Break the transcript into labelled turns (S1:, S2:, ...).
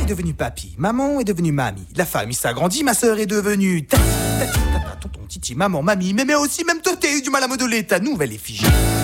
S1: est devenu papy, maman est devenue mamie, la famille s'agrandit, ma sœur est devenue tati, tati, tata, tonton, titi, maman, mamie, mais aussi même toi t'as eu du mal à modeler ta nouvelle effigie.